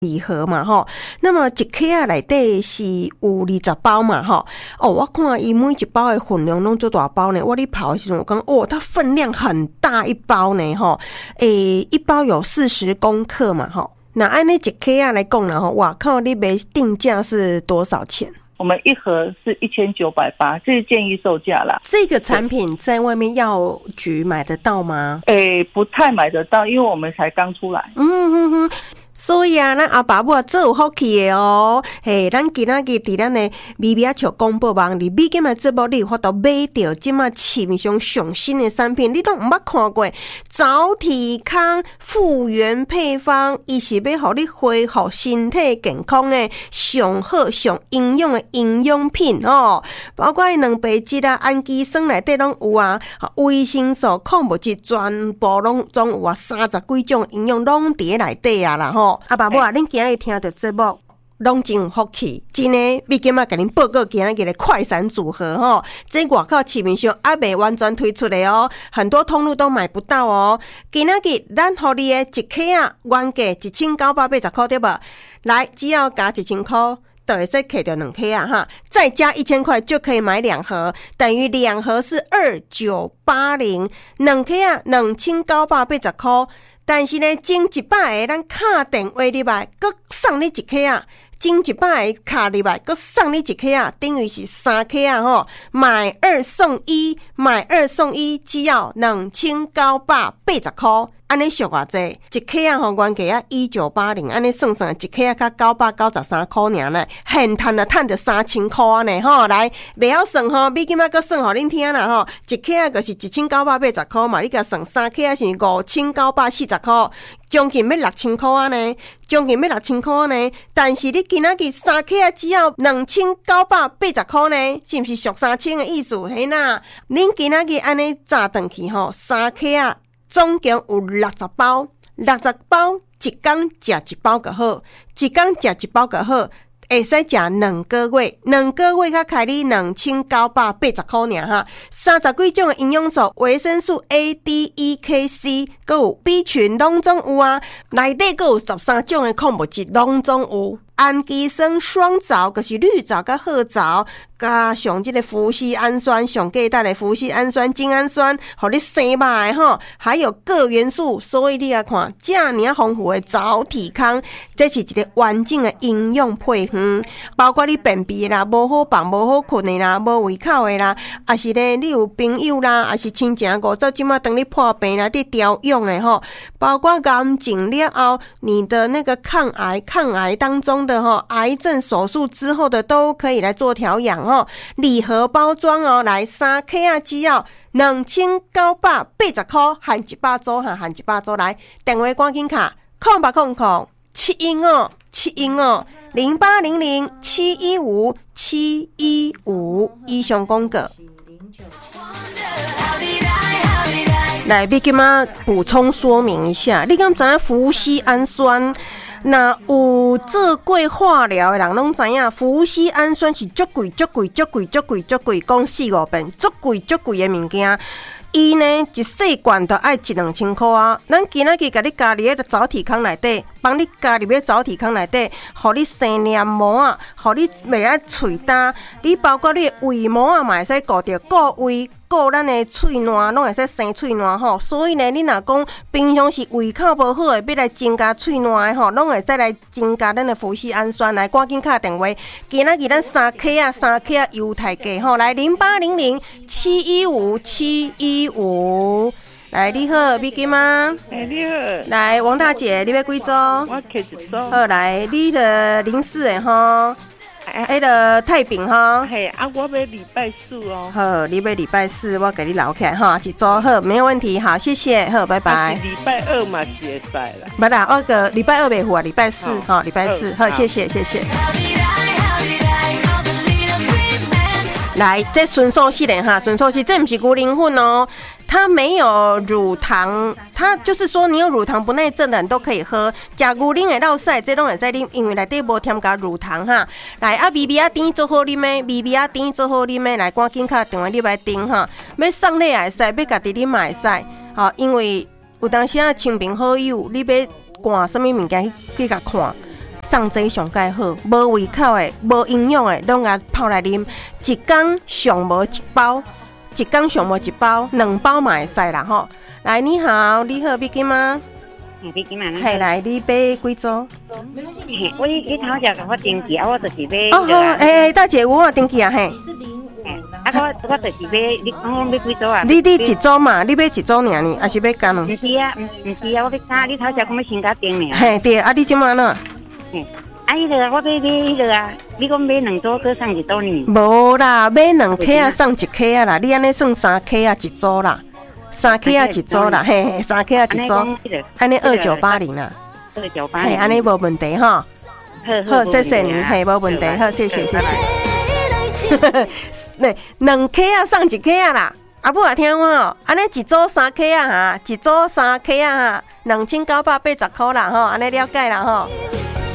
礼盒嘛吼，那么一克啊内底是有20包嘛吼。我看伊每一包的分量拢做大包呢。我咧跑的时候我讲它分量很大一包呢吼。一包有40公克嘛吼。那按那一克啊来讲呢吼，哇靠，你卖定价是多少钱？ 我们一盒是1980，这是建议售价啦。 这个产品在外面药局买得到吗？ 不太买得到，因为我们才刚出来。 所以啊，咱阿爸母做有福气的哦。咱今仔日伫咱的咪咪笑广播网里，美金的节目你有法度买到即马市面上上新的产品，你都毋捌看过。早体康复原配方，伊是要互你恢复身体健康的上好上营养的营养品哦。包括两白质啊、氨基酸内底拢有啊，维生素、矿物质全部拢总有啊，30几种营养拢伫内底啊啦吼。阿爸母啊，恁今日听到节目，拢真有福气，真的，美金甲恁报告今日的快闪组合吼，这外口市面上还未完全推出的哦，很多通路都买不到哦。今日咱互你的一克啊，原价1980块对无？来，只要加1000块。就会使摕到2克啊哈，再加1000块就可以买2盒，等于2盒是2980，2克啊2980块。但是呢，前100个咱卡电话入来，佮送你1克啊。前100个卡入来，佮送你1克啊，等于是3克啊吼，买2送1，买2送1，只要2980块。安尼俗偌济，1克啊吼，原价啊1980，安尼算算，1克啊甲993块尔呢，现赚啊赚着3000块呢吼。来，袂晓算吼，美金仔佮算互恁听啦吼，1克啊就是1980块嘛，你甲算3克啊是5940块，将近要6000块啊呢，将近要6000块呢。但是你今仔日3克啊只要2980块呢，是毋是俗3000的意思？嘿呐，恁今仔日安尼炸转去吼，3克啊。总共有60包，60包一天食1包就好，一天食1包就好，会使食2个月，2个月才开你2980块尔哈。30几种的营养素，维生素 A、D、E、K、C， 还有 B 群拢总有啊，内底还有13种的矿物质拢总有。氨基酸双藻就是绿藻甲褐藻，加上这个麩酰氨酸，上价值的麩酰氨酸、精氨酸，互你生肉的吼，还有铬元素。所以你来看，这么丰富的早体康，这是一个完整的营养配方，包括你便秘的啦、无好放、无好困的啦、无胃口的啦，还是咧你有朋友啦，还是亲情五早即马当你破病啦，你调养的吼，包括癌症了后，你的那个抗癌当中的癌症手术之后的都可以来做调养哦。礼盒包装哦，来3克啊，只要2980块，含100组哈，含100组来。电话赶紧卡0800715715 0800715715以上广告。来，要给妈补充说明一下，你敢知影麩酰氨酸？那有做过化疗的人拢知影，麩酰氨酸是足贵，讲4-5遍，足贵的物件。伊呢一细罐都爱1-2000块啊！咱今仔日甲你加入迄个早体康内底，帮你加入迄早体康内底，互你生黏膜啊，互你袂爱喙焦，你包括你的胃膜啊嘛会使顾着，顾胃。顾咱的喙烂，拢会使生喙烂吼。所以呢，你若讲平常是胃口无好的，要来增加喙烂的吼，拢会使来增加咱的麩酰氨酸。来，赶紧打电话，今仔日咱3克啊优待价吼，来0800715715。来，你好，美金吗？ 你好。 来，王大姐，你要几组？ 我摕1组。 好，来，你的04的吼。迄个太平哈， 嘿啊，我要礼拜4哦。 好，你要礼拜4，我给你留起来哈，一组好，没有问题，好，谢谢，好，拜拜。 礼拜2嘛是会使啦。 不啦，我个礼拜2袂赴啊，礼拜4，哈，礼拜4，好，谢谢。来，这纯素系的哈，纯素系，这不是牛奶粉哦。它没有乳糖，它就是说你有乳糖不耐症的人都可以喝。吃牛奶的落屎，这拢会使啉，因为内底无添加乳糖哈。来啊，微微啊甜做好啉的，微微啊甜做好啉的，来赶紧卡电话你来订哈。要送礼也使，要家己啉嘛会使。好，因为有当时啊亲朋好友，你要赶什么物件去甲看。 送这上介好，无胃口的、无营养的，拢甲泡来啉，一天上无一包，一天上无一包，2包嘛会使啦吼。来，你好，你好，美金吗？ 美金嘛， 嘿，来，你买几组？ 我你头先甲我登记啊，我就是买。 哦好，大姐，我登记啊嘿。 啊，我就是买，你讲我买几组啊？ 你一组嘛，你买一组尔呢，还是买干两？ 唔是啊，我要加，你头先讲要先加订呢。 嘿，对，啊，你即满呢？ 迄个我买迄个啊，你讲买2组，搁送一组呢？ 无啦，买2克啊，送1克啊啦，你安尼算3克啊一组啦，3克啊一组啦，嘿，3克啊一组，安尼2980啦 ，2980， 嘿，安尼无问题哈。好，谢谢你，嘿，无问题，好，谢谢。那2克啊，送1克啊啦。阿母也听我哦，安尼一组3克啊哈，一组3克啊哈，2980块啦吼，安尼了解啦吼。